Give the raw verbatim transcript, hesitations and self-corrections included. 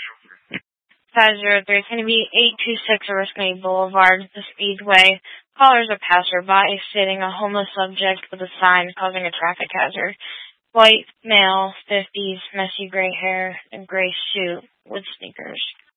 five zero three. Can it be eight two six Oriskany Boulevard, the Speedway? Caller is a passerby stating a homeless subject with a sign causing a traffic hazard. White male, fifties, messy gray hair, and gray suit with sneakers.